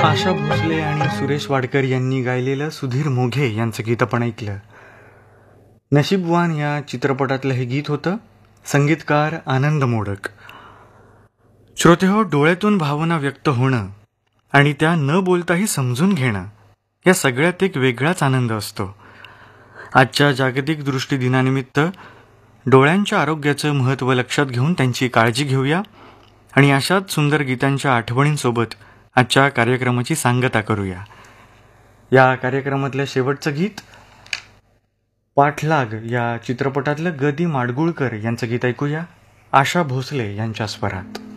आशा भोसले आणि सुरेश वाडकर यांनी गायलेलं सुधीर मोघे यांचं गीत आपण ऐकलं. नशीबवान या चित्रपटातलं हे गीत होतं. संगीतकार आनंद मोडक. श्रोतेहो, डोळ्यातून भावना व्यक्त होणं आणि त्या न बोलताही समजून घेणं या सगळ्यात एक वेगळाच आनंद असतो. आजच्या जागतिक दृष्टी दिनानिमित्त डोळ्यांच्या आरोग्याचं महत्त्व लक्षात घेऊन त्यांची काळजी घेऊया आणि अशाच सुंदर गीतांच्या आठवणींसोबत आजच्या कार्यक्रमाची सांगता करूया. या कार्यक्रमातलं शेवटचं गीत पाठलाग या चित्रपटातलं ग. दी. माडगूळकर यांचं गीत ऐकूया, आशा भोसले यांच्या स्वरात.